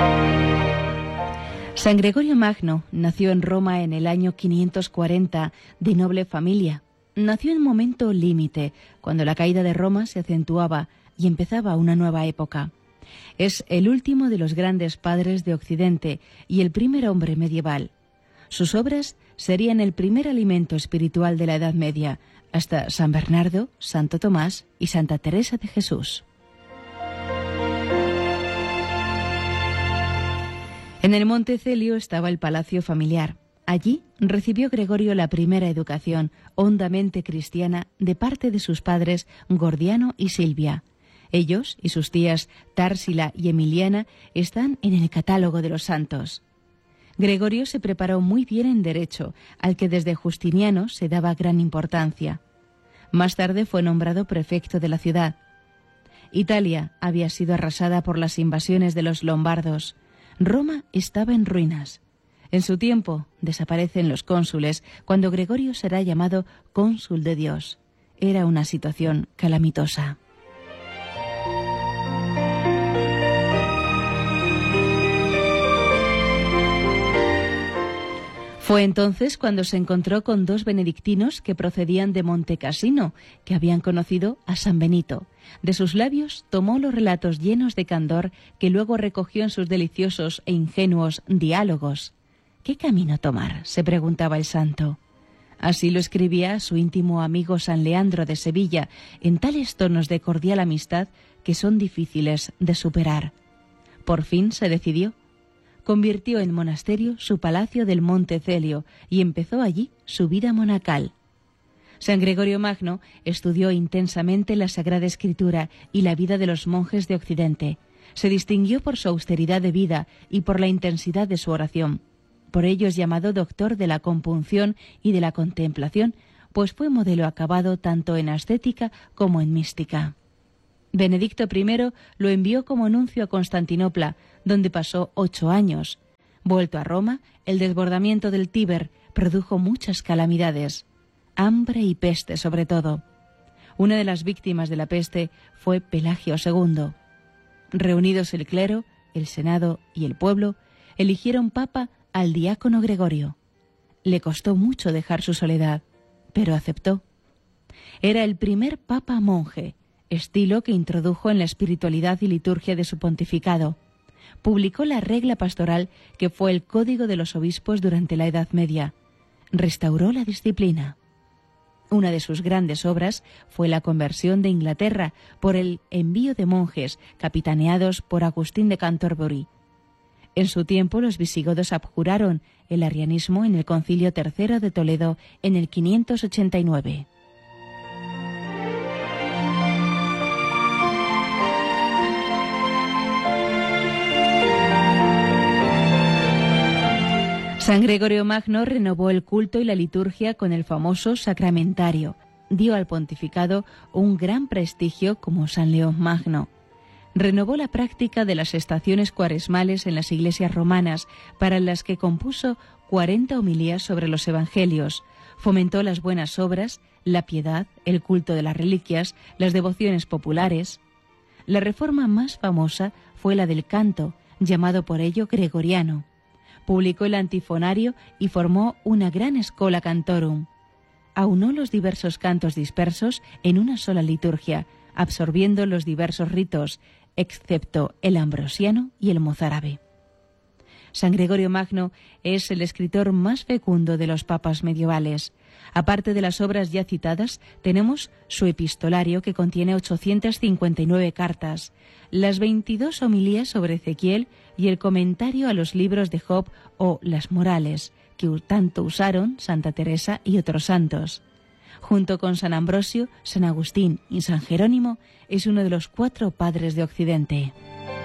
San Gregorio Magno nació en Roma en el año 540, de noble familia. Nació en un momento límite, cuando la caída de Roma se acentuaba y empezaba una nueva época. Es el último de los grandes padres de Occidente y el primer hombre medieval. Sus obras serían el primer alimento espiritual de la Edad Media, hasta San Bernardo, Santo Tomás y Santa Teresa de Jesús. En el Monte Celio estaba el palacio familiar. Allí recibió Gregorio la primera educación hondamente cristiana de parte de sus padres Gordiano y Silvia. Ellos y sus tías Társila y Emiliana están en el catálogo de los santos. Gregorio se preparó muy bien en derecho, al que desde Justiniano se daba gran importancia. Más tarde fue nombrado prefecto de la ciudad. Italia había sido arrasada por las invasiones de los lombardos. Roma estaba en ruinas. En su tiempo desaparecen los cónsules cuando Gregorio será llamado cónsul de Dios. Era una situación calamitosa. Fue entonces cuando se encontró con dos benedictinos que procedían de Montecassino, que habían conocido a San Benito. De sus labios tomó los relatos llenos de candor que luego recogió en sus deliciosos e ingenuos diálogos. ¿Qué camino tomar?, se preguntaba el santo. Así lo escribía a su íntimo amigo San Leandro de Sevilla, en tales tonos de cordial amistad que son difíciles de superar. Por fin se decidió. Convirtió en monasterio su palacio del Monte Celio y empezó allí su vida monacal. San Gregorio Magno estudió intensamente la Sagrada Escritura y la vida de los monjes de Occidente. Se distinguió por su austeridad de vida y por la intensidad de su oración. Por ello es llamado doctor de la compunción y de la contemplación, pues fue modelo acabado tanto en ascética como en mística. Benedicto I lo envió como nuncio a Constantinopla, donde pasó 8 años. Vuelto a Roma, el desbordamiento del Tíber produjo muchas calamidades, hambre y peste sobre todo. Una de las víctimas de la peste fue Pelagio II. Reunidos el clero, el senado y el pueblo, eligieron papa al diácono Gregorio. Le costó mucho dejar su soledad, pero aceptó. Era el primer papa monje, estilo que introdujo en la espiritualidad y liturgia de su pontificado. Publicó la regla pastoral que fue el código de los obispos durante la Edad Media. Restauró la disciplina. Una de sus grandes obras fue la conversión de Inglaterra por el envío de monjes capitaneados por Agustín de Canterbury. En su tiempo los visigodos abjuraron el arrianismo en el Concilio III de Toledo en el 589. San Gregorio Magno renovó el culto y la liturgia con el famoso sacramentario. Dio al pontificado un gran prestigio como San León Magno. Renovó la práctica de las estaciones cuaresmales en las iglesias romanas, para las que compuso 40 homilías sobre los evangelios. Fomentó las buenas obras, la piedad, el culto de las reliquias, las devociones populares. La reforma más famosa fue la del canto, llamado por ello gregoriano. Publicó el antifonario y formó una gran schola cantorum. Aunó los diversos cantos dispersos en una sola liturgia, absorbiendo los diversos ritos, excepto el ambrosiano y el mozárabe. San Gregorio Magno es el escritor más fecundo de los papas medievales. Aparte de las obras ya citadas, tenemos su epistolario, que contiene 859 cartas, las 22 homilías sobre Ezequiel y el comentario a los libros de Job o las Morales, que tanto usaron Santa Teresa y otros santos. Junto con San Ambrosio, San Agustín y San Jerónimo, es uno de los 4 padres de Occidente.